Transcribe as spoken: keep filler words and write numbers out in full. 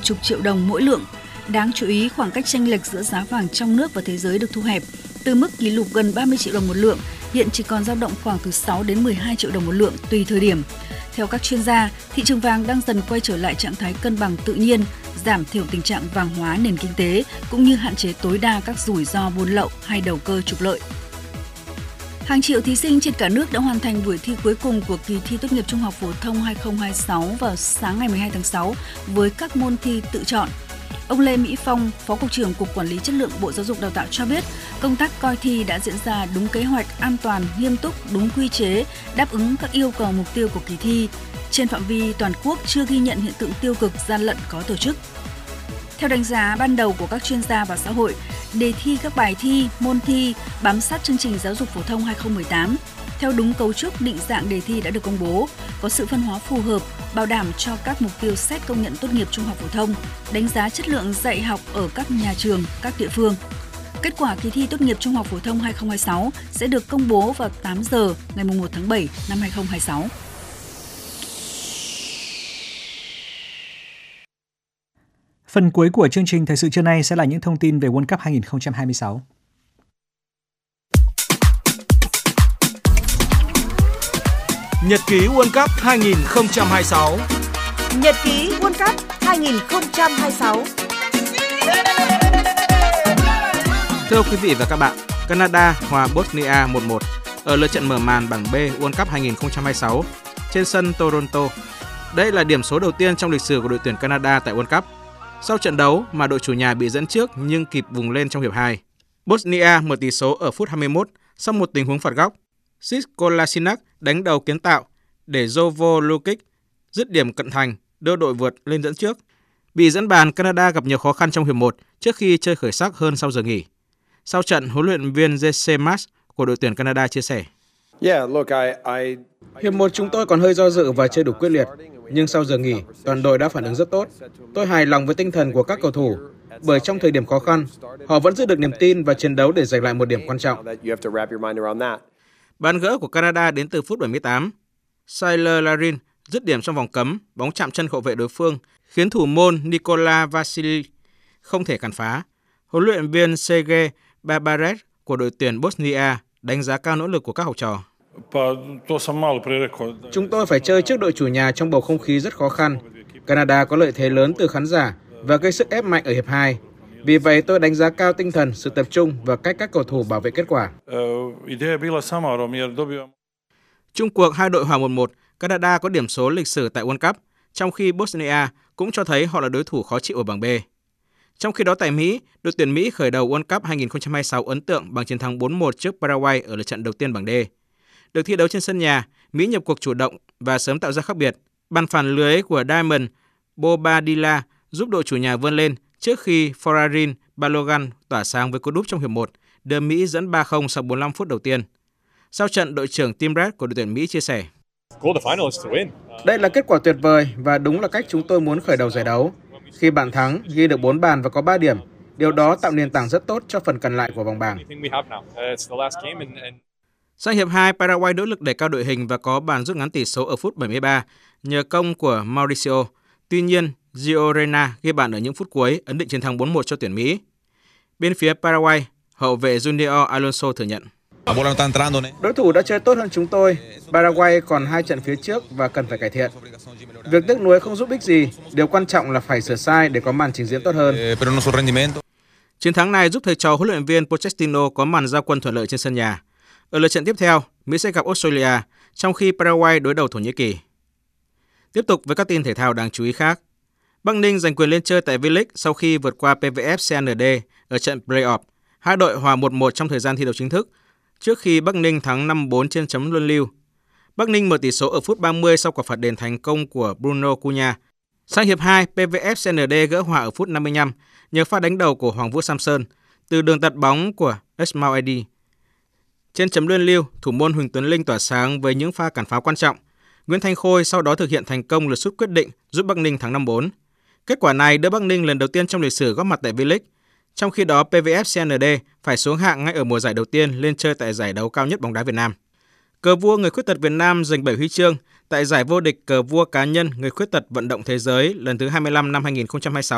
chục triệu đồng mỗi lượng. Đáng chú ý, khoảng cách chênh lệch giữa giá vàng trong nước và thế giới được thu hẹp. Từ mức kỷ lục gần ba mươi triệu đồng một lượng, hiện chỉ còn dao động khoảng từ sáu đến mười hai triệu đồng một lượng tùy thời điểm. Theo các chuyên gia, thị trường vàng đang dần quay trở lại trạng thái cân bằng tự nhiên, giảm thiểu tình trạng vàng hóa nền kinh tế cũng như hạn chế tối đa các rủi ro buôn lậu hay đầu cơ trục lợi. Hàng triệu thí sinh trên cả nước đã hoàn thành buổi thi cuối cùng của kỳ thi tốt nghiệp trung học phổ thông hai không hai sáu vào sáng ngày mười hai tháng sáu với các môn thi tự chọn. Ông Lê Mỹ Phong, Phó Cục trưởng Cục Quản lý Chất lượng Bộ Giáo dục Đào tạo cho biết, công tác coi thi đã diễn ra đúng kế hoạch, an toàn, nghiêm túc, đúng quy chế, đáp ứng các yêu cầu mục tiêu của kỳ thi. Trên phạm vi toàn quốc chưa ghi nhận hiện tượng tiêu cực, gian lận có tổ chức. Theo đánh giá ban đầu của các chuyên gia và xã hội, đề thi các bài thi, môn thi bám sát chương trình giáo dục phổ thông hai không một tám. Theo đúng cấu trúc định dạng đề thi đã được công bố, có sự phân hóa phù hợp, bảo đảm cho các mục tiêu xét công nhận tốt nghiệp trung học phổ thông, đánh giá chất lượng dạy học ở các nhà trường, các địa phương. Kết quả kỳ thi tốt nghiệp trung học phổ thông hai không hai sáu sẽ được công bố vào tám giờ ngày mùng một tháng bảy năm hai không hai sáu. Phần cuối của chương trình Thời sự trưa nay sẽ là những thông tin về World Cup hai không hai sáu. Nhật ký World Cup hai không hai sáu. Nhật ký World Cup hai không hai sáu. Thưa quý vị và các bạn, Canada hòa Bosnia một một ở lượt trận mở màn bảng B World Cup hai không hai sáu trên sân Toronto. Đây là điểm số đầu tiên trong lịch sử của đội tuyển Canada tại World Cup. Sau trận đấu mà đội chủ nhà bị dẫn trước nhưng kịp vùng lên trong hiệp hai. Bosnia mở tỷ số ở phút hai mươi mốt sau một tình huống phạt góc. Sis Kolasinac đánh đầu kiến tạo để Jovo Lukic dứt điểm cận thành đưa đội vượt lên dẫn trước. Bị dẫn bàn, Canada gặp nhiều khó khăn trong hiệp một trước khi chơi khởi sắc hơn sau giờ nghỉ. Sau trận, huấn luyện viên Jesse Marsh của đội tuyển Canada chia sẻ: Hiệp một chúng tôi còn hơi do dự và chưa đủ quyết liệt, nhưng sau giờ nghỉ, toàn đội đã phản ứng rất tốt. Tôi hài lòng với tinh thần của các cầu thủ, bởi trong thời điểm khó khăn, họ vẫn giữ được niềm tin và chiến đấu để giành lại một điểm quan trọng. Bàn gỡ của Canada đến từ phút bảy mươi tám. Sailor Larin dứt điểm trong vòng cấm, bóng chạm chân hậu vệ đối phương, khiến thủ môn Nikola Vasily không thể cản phá. Huấn luyện viên Sergei Babarev của đội tuyển Bosnia đánh giá cao nỗ lực của các học trò. Chúng tôi phải chơi trước đội chủ nhà trong bầu không khí rất khó khăn. Canada có lợi thế lớn từ khán giả và gây sức ép mạnh ở hiệp hai. Vì vậy tôi đánh giá cao tinh thần, sự tập trung và cách các cầu thủ bảo vệ kết quả. Chung cuộc hai đội hòa một một, Canada có điểm số lịch sử tại World Cup, trong khi Bosnia cũng cho thấy họ là đối thủ khó chịu ở bảng B. Trong khi đó tại Mỹ, đội tuyển Mỹ khởi đầu World Cup hai không hai sáu ấn tượng bằng chiến thắng bốn một trước Paraguay ở lượt trận đầu tiên bảng D. Được thi đấu trên sân nhà, Mỹ nhập cuộc chủ động và sớm tạo ra khác biệt. Bàn phản lưới của Diamond Bobadilla giúp đội chủ nhà vươn lên trước khi Forarin Balogan tỏa sáng với cú đúp trong hiệp một, đưa Mỹ dẫn ba không sau bốn mươi lăm phút đầu tiên. Sau trận, đội trưởng Tim Red của đội tuyển Mỹ chia sẻ: Đây là kết quả tuyệt vời và đúng là cách chúng tôi muốn khởi đầu giải đấu. Khi bạn thắng, ghi được bốn bàn và có ba điểm, điều đó tạo nền tảng rất tốt cho phần còn lại của vòng bảng. Sang hiệp hai, Paraguay nỗ lực đẩy cao đội hình và có bàn rút ngắn tỷ số ở phút bảy mươi ba nhờ công của Mauricio. Tuy nhiên, Gio Reyna ghi bàn ở những phút cuối ấn định chiến thắng bốn một cho tuyển Mỹ. Bên phía Paraguay, hậu vệ Junior Alonso thừa nhận: Đối thủ đã chơi tốt hơn chúng tôi. Paraguay còn hai trận phía trước và cần phải cải thiện. Việc tiếc nuối không giúp ích gì, điều quan trọng là phải sửa sai để có màn trình diễn tốt hơn. Chiến thắng này giúp thầy trò huấn luyện viên Pochettino có màn ra quân thuận lợi trên sân nhà. Ở lượt trận tiếp theo, Mỹ sẽ gặp Australia, trong khi Paraguay đối đầu Thổ Nhĩ Kỳ. Tiếp tục với các tin thể thao đáng chú ý khác. Bắc Ninh giành quyền lên chơi tại V-League sau khi vượt qua pê vê ép xê en đê ở trận play-off. Hai đội hòa một một trong thời gian thi đấu chính thức, trước khi Bắc Ninh thắng năm bốn trên chấm luân lưu. Bắc Ninh mở tỷ số ở phút ba mươi sau quả phạt đền thành công của Bruno Cunha. Sang hiệp hai, pê vê ép xê en đê gỡ hòa ở phút năm mươi lăm nhờ pha đánh đầu của Hoàng Vũ Samson từ đường tạt bóng của Esmail Edi. Trên chấm luân lưu, thủ môn Huỳnh Tuấn Linh tỏa sáng với những pha cản phá quan trọng. Nguyễn Thanh Khôi sau đó thực hiện thành công lượt sút quyết định giúp Bắc Ninh thắng năm bốn. Kết quả này đưa Bắc Ninh lần đầu tiên trong lịch sử góp mặt tại V-League. Trong khi đó, pê vê ép xê en đê phải xuống hạng ngay ở mùa giải đầu tiên lên chơi tại giải đấu cao nhất bóng đá Việt Nam. Cờ vua người khuyết tật Việt Nam giành bảy huy chương tại giải vô địch cờ vua cá nhân người khuyết tật vận động thế giới lần thứ hai mươi lăm năm hai không hai sáu.